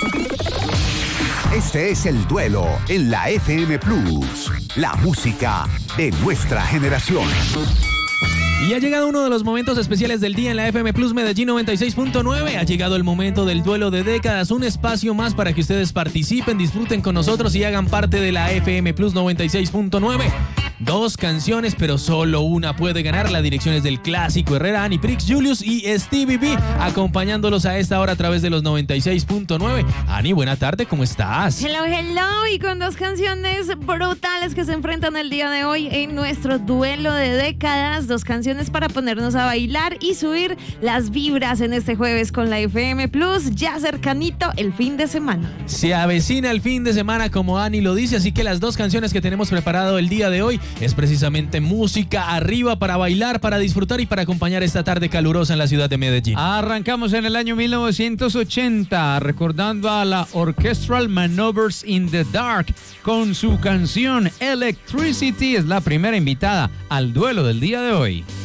Este es El Duelo en la FM Plus, la música de nuestra generación. Y ha llegado uno de los momentos especiales del día en la FM Plus Medellín 96.9. Ha llegado el momento del duelo de décadas, un espacio más para que ustedes participen, disfruten con nosotros y hagan parte de la FM Plus 96.9. 2 canciones, pero solo una puede ganar. La dirección es del Clásico Herrera, Ani Prix, Julius y Stevie B, acompañándolos a esta hora a través de los 96.9. Ani, buena tarde, ¿cómo estás? Hello, hello, y con 2 canciones brutales que se enfrentan el día de hoy en nuestro duelo de décadas. 2 canciones para ponernos a bailar y subir las vibras en este jueves con la FM Plus, ya cercanito el fin de semana. Se avecina el fin de semana, como Ani lo dice, así que las 2 canciones que tenemos preparado el día de hoy es precisamente música arriba para bailar, para disfrutar y para acompañar esta tarde calurosa en la ciudad de Medellín. Arrancamos en el año 1980 recordando a la Orchestral Maneuvers in the Dark con su canción Electricity. Es la primera invitada al duelo del día de hoy.